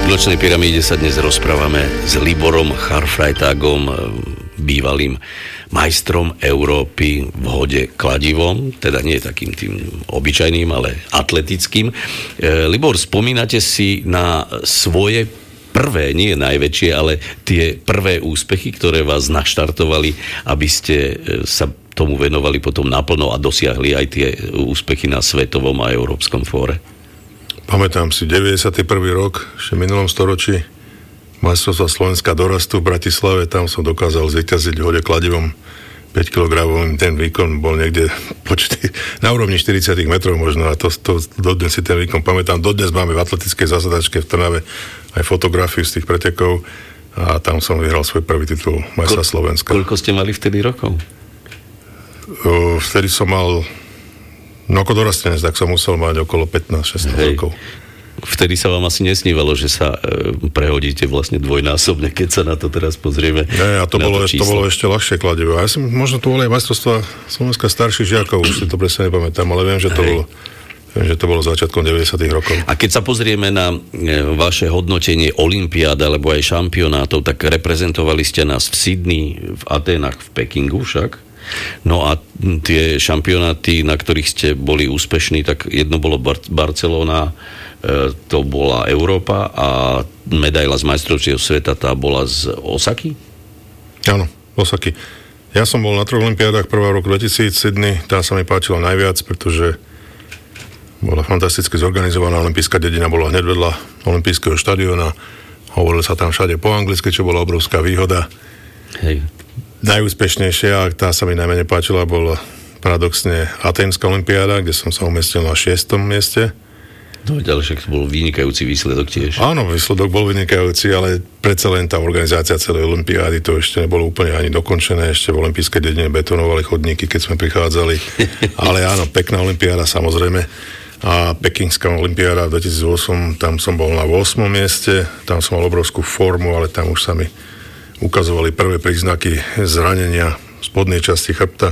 V Nočnej pyramíde sa dnes rozprávame s Liborom Charfreitagom, bývalým majstrom Európy v hode kladivom, teda nie takým tým obyčajným, ale atletickým. Libor, spomínate si na svoje prvé, nie najväčšie, ale tie prvé úspechy, ktoré vás naštartovali, aby ste sa tomu venovali potom naplno a dosiahli aj tie úspechy na svetovom a európskom fóre? Pamätám si, 91. rok, ešte v minulom storočí, majstrovstva Slovenska dorastu v Bratislave, tam som dokázal zvíťaziť v hode kladivom 5 kg. Ten výkon bol niekde na úrovni 40 metrov možno a to dodnes si ten výkon pamätám. Dodnes máme v atletickej zasadačke v Trnave aj fotografiu z tých pretekov a tam som vyhral svoj prvý titul majstra Slovenska. Koľko ste mali vtedy rokov? Vtedy som mal ako dorastenec, tak som musel mať okolo 15-16 rokov. Vtedy sa vám asi nesnívalo, že sa prehodíte vlastne dvojnásobne, keď sa na to teraz pozrieme. Nie, a to bolo ešte ľahšie kladivo. Ja možno to boli aj majstrovstvá Slovenska starších žiakov, už si to presne nepamätám, ale viem, že to bolo začiatkom 90. rokov. A keď sa pozrieme na vaše hodnotenie olympiád alebo aj šampionátov, tak reprezentovali ste nás v Sydney, v Aténach, v Pekingu však. No a tie šampionáty, na ktorých ste boli úspešní, tak jedno bolo Barcelona, to bola Európa a medaila z majstrovstiev sveta, tá bola z Osaky? Áno, Osaky. Ja som bol na 3 olympiádach, prvá rok 2000 Sydney, tá sa mi páčila najviac, pretože bola fantasticky zorganizovaná, olympijská dedina bola hneď vedľa olympijského štadióna, hovorilo sa tam všade po anglicky, čo bola obrovská výhoda. Hej. Najúspešnejšia, a tá sa mi najmenej páčila, bola paradoxne Aténska olympiáda, kde som sa umiestnil na 6. mieste. No, ale však to bol vynikajúci výsledok tiež. Áno, výsledok bol vynikajúci, ale predsa len tá organizácia celej olympiády, to ešte nebolo úplne ani dokončené, ešte v olympijskej dedine betonovali chodníky, keď sme prichádzali. Ale áno, pekná olympiáda samozrejme. A Pekingská olympiáda v 2008, tam som bol na 8. mieste, tam som mal obrovskú formu, ale tam už sa mi ukazovali prvé príznaky zranenia spodnej časti chrbta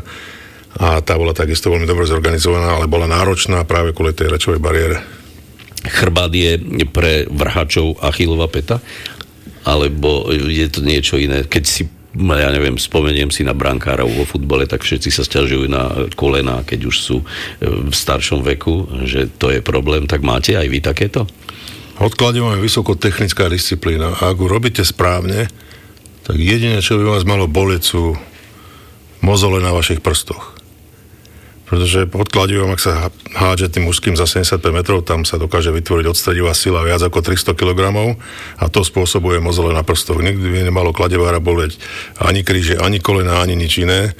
a tá bola takisto veľmi dobre zorganizovaná, ale bola náročná práve kvôli tej rečovej bariére. Chrbát je pre vrhačov Achillova päta? Alebo je to niečo iné? Keď si, ja neviem, spomeniem si na brankárov vo futbale, tak všetci sa sťažujú na kolená, keď už sú v staršom veku, že to je problém. Tak máte aj vy takéto? Odkladivo je vysokotechnická disciplína a ak ju robíte správne, tak jediné, čo by vás malo boleť, sú mozole na vašich prstoch. Pretože pod kladivom, ak sa hádže tým mužským za 75 metrov, tam sa dokáže vytvoriť odstredivá sila viac ako 300 kg a to spôsobuje mozole na prstoch. Nikdy by nemalo kladivára boleť ani kríže, ani kolena, ani nič iné.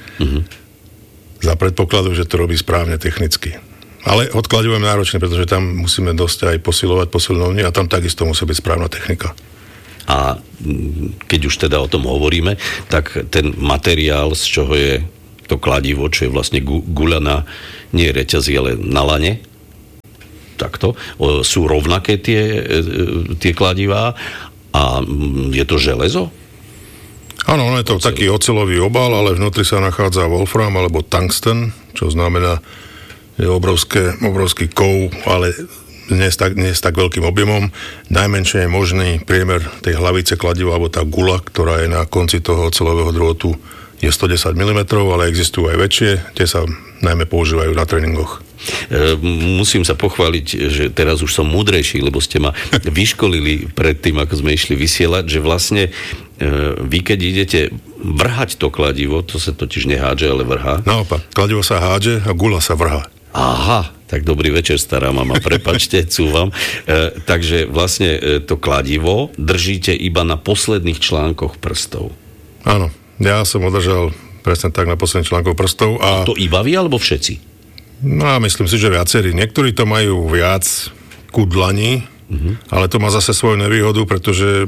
Za predpokladu, že to robí správne technicky. Ale od kladivom je náročný, pretože tam musíme dosť aj posilovať posilňovne a tam takisto musí byť správna technika. A keď už teda o tom hovoríme, tak ten materiál, z čoho je to kladivo, čo je vlastne guľa nie reťazí, ale na lane, takto, sú rovnaké tie kladivá a je to železo? Áno, je to taký oceľový obal, ale vnútri sa nachádza wolfram alebo tungsten, čo znamená, je obrovský kov, ale nie s tak veľkým objemom. Najmenšie je možný priemer tej hlavice kladiva, alebo tá guľa, ktorá je na konci toho oceľového drôtu, je 110 mm, ale existujú aj väčšie, tie sa najmä používajú na tréningoch. Musím sa pochváliť, že teraz už som múdrejší, lebo ste ma vyškolili pred tým, ako sme išli vysielať, že vlastne vy, keď idete vrhať to kladivo, to sa totiž nehádže, ale vrhá. Naopak, kladivo sa hádže a guľa sa vrhá. Aha, tak dobrý večer, stará mama, prepáčte, cúvam. Takže vlastne to kladivo držíte iba na posledných článkoch prstov. Áno, ja som održal presne tak na posledných článkoch prstov. A to iba vy, alebo všetci? No, myslím si, že viacerí. Niektorí to majú viac ku dlani, ale to má zase svoju nevýhodu, pretože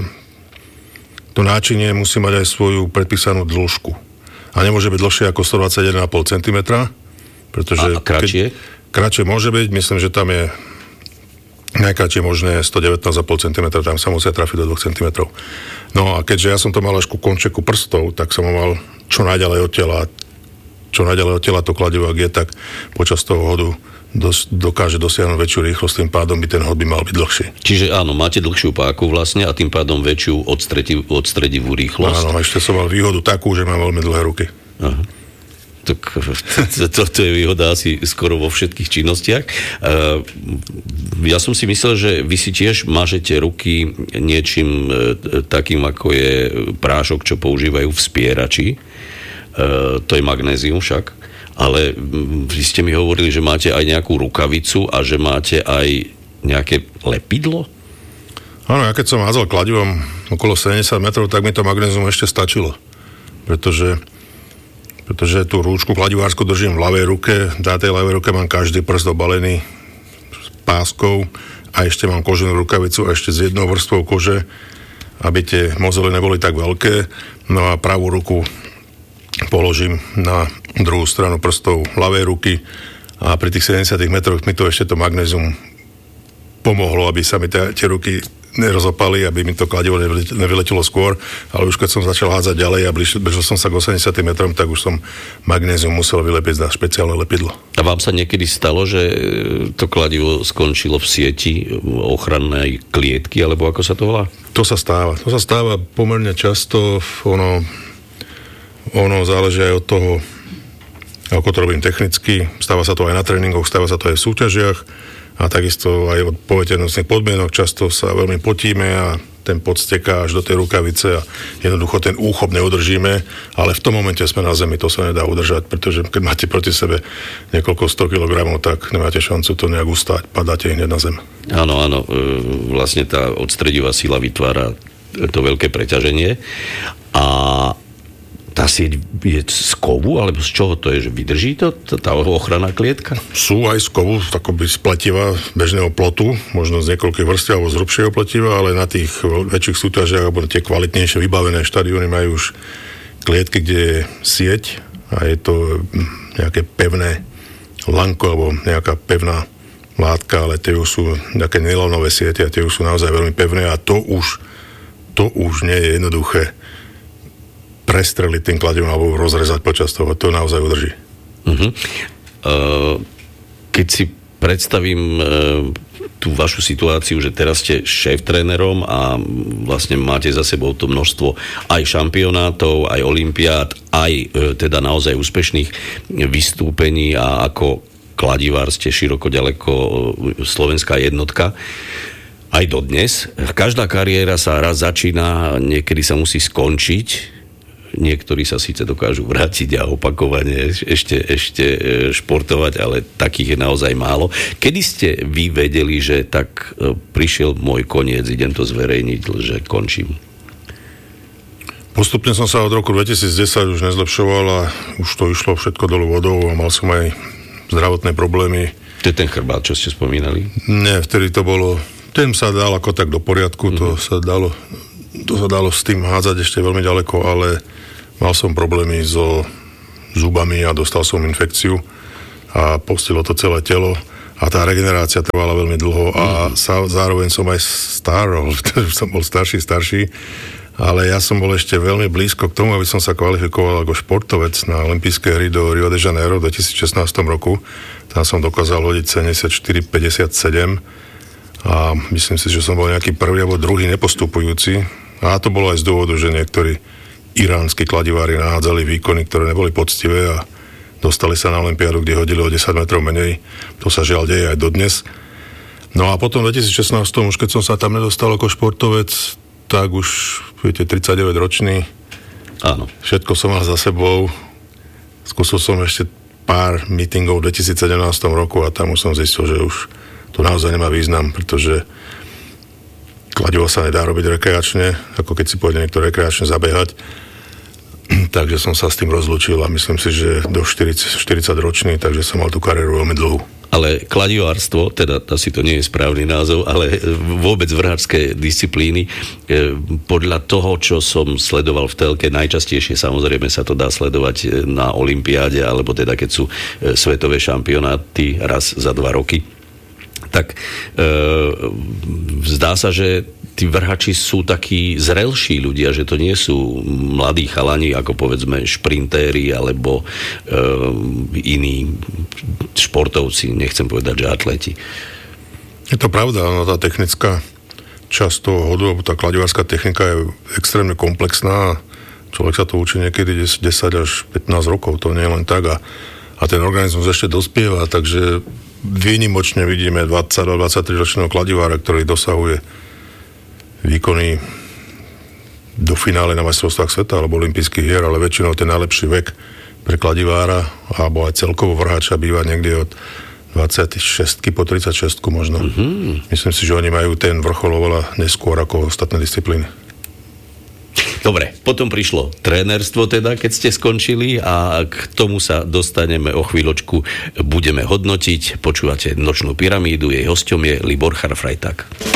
to náčinie musí mať aj svoju predpísanú dĺžku. A nemôže byť dlhšie ako 121,5 cm, pretože a kratšie? Kratšie môže byť, myslím, že tam je najkratšie možné 119,5 cm, tam sa musia trafiť do 2 cm. No a keďže ja som to mal až ku končeku prstov, tak som ho mal čo najďalej od tela. Čo najďalej od tela to kladivo, ak je, tak počas toho hodu dokáže dosiahnuť väčšiu rýchlosť, tým pádom by ten hod by mal byť dlhší. Čiže áno, máte dlhšiu páku vlastne a tým pádom väčšiu odstredivú rýchlosť. Áno, ešte som mal výhodu takú, že mám veľmi dlhé ruky. Aha. Tak to je výhoda asi skoro vo všetkých činnostiach. Ja som si myslel, že vy si tiež mažete ruky niečím takým, ako je prášok, čo používajú v spierači. To je magnézium však. Ale vy ste mi hovorili, že máte aj nejakú rukavicu a že máte aj nejaké lepidlo? Áno, ja keď som hádzal kladivom okolo 70 metrov, tak mi to magnézium ešte stačilo. Pretože tú rúčku kladivársku držím v ľavej ruke, na tej ľavej ruke mám každý prst obalený s páskou a ešte mám koženú rukavicu a ešte s jednou vrstvou kože, aby tie mozole neboli tak veľké. No a pravú ruku položím na druhú stranu prstov ľavej ruky a pri tých 70 metroch mi to ešte to magnézium pomohlo, aby sa mi tie ruky nerozopali, aby mi to kladivo nevyletelo skôr, ale už keď som začal hádzať ďalej a blížil som sa k 80 metrom, tak už som magnézium musel vylepiť na špeciálne lepidlo. A vám sa niekedy stalo, že to kladivo skončilo v sieti ochrannej klietky, alebo ako sa to volá? To sa stáva pomerne často, ono záleží aj od toho, ako to robím technicky. Stáva sa to aj na tréningoch, stáva sa to aj v súťažiach a takisto aj od poveternostných podmienok. Často sa veľmi potíme a ten pot steká až do tej rukavice a jednoducho ten úchop neudržíme, ale v tom momente sme na zemi, to sa nedá udržať, pretože keď máte proti sebe niekoľko 100 kg, tak nemáte šancu to nejak ustať, padáte hneď na zem. Áno, vlastne tá odstredivá sila vytvára to veľké preťaženie a tá sieť je z kovu, alebo z čoho to je, že vydrží to, tá ochranná klietka? Sú aj z kovu, takoby z pletiva bežného plotu, možno z niekoľkých vrstiev alebo z hrubšieho pletiva, ale na tých väčších súťažiach alebo tie kvalitnejšie vybavené štadióny majú už klietky, kde je sieť a je to nejaké pevné lanko alebo nejaká pevná látka, ale tie už sú nejaké nylonové siete a tie už sú naozaj veľmi pevné a to už nie je jednoduché prestreliť tým kladivom alebo rozrezať počas toho. To naozaj udrží. Keď si predstavím tú vašu situáciu, že teraz ste šéf-trénerom a vlastne máte za sebou to množstvo aj šampionátov, aj olympiád, aj teda naozaj úspešných vystúpení a ako kladivár ste široko ďaleko slovenská jednotka. Aj dodnes. Každá kariéra sa raz začína, niekedy sa musí skončiť. Niektorí sa síce dokážu vrátiť a opakovane ešte športovať, ale takých je naozaj málo. Kedy ste vy vedeli, že tak prišiel môj koniec, idem to zverejniť, že končím? Postupne som sa od roku 2010 už nezlepšoval a už to išlo všetko dolu vodou a mal som aj zdravotné problémy. To je ten chrbát, čo ste spomínali? Nie, vtedy to bolo, ten sa dal ako tak do poriadku, to sa dalo s tým hádzať ešte veľmi ďaleko, ale mal som problémy so zubami a dostal som infekciu a postilo to celé telo a tá regenerácia trvala veľmi dlho a zároveň som aj starol, som bol starší, ale ja som bol ešte veľmi blízko k tomu, aby som sa kvalifikoval ako športovec na olympijské hry do Rio de Janeiro v 2016 roku. Tam som dokázal hodiť 74,57 a myslím si, že som bol nejaký prvý alebo druhý nepostupujúci a to bolo aj z dôvodu, že niektorí iránsky kladivári nahádzali výkony, ktoré neboli poctivé a dostali sa na olympiádu, kde hodili o 10 metrov menej. To sa žiaľ deje aj dodnes. No a potom v 2016, už keď som sa tam nedostal ako športovec, tak už, viete, 39 ročný. Áno. Všetko som mal za sebou. Skúsil som ešte pár meetingov v 2017 roku a tam už som zistil, že už to naozaj nemá význam, pretože kladivo sa nedá robiť rekreačne, ako keď si pôjde niekto rekreačne zabehať. Takže som sa s tým rozlúčil a myslím si, že do 40 ročný, takže som mal tú kariéru veľmi dlhú. Ale kladivárstvo, teda asi to nie je správny názov, ale vôbec vrháčské disciplíny, podľa toho, čo som sledoval v telke, najčastejšie samozrejme sa to dá sledovať na olympiáde, alebo teda keď sú svetové šampionáty raz za 2 roky, tak zdá sa, že tí vrhači sú takí zrelší ľudia, že to nie sú mladí chalani, ako povedzme šprintéri alebo iní športovci, nechcem povedať, že atleti. Je to pravda, no, tá technická časť toho hodu, tá kladivárska technika je extrémne komplexná. Človek sa to učí niekedy 10 až 15 rokov, to nie je len tak. A ten organizmus ešte dospieva, takže výnimočne vidíme 20-23 ročného kladivára, ktorý dosahuje výkony do finále na majstrovstvách sveta alebo olympijských hier, ale väčšinou ten najlepší vek pre kladivára alebo aj celkovo vrhača býva niekde od 26 po 36 možno. Myslím si, že oni majú ten vrchol oveľa neskôr ako ostatné disciplíny. Dobre, potom prišlo trénerstvo teda, keď ste skončili a k tomu sa dostaneme o chvíľočku, budeme hodnotiť. Počúvate Nočnú pyramídu, jej hosťom je Libor Charfrajták.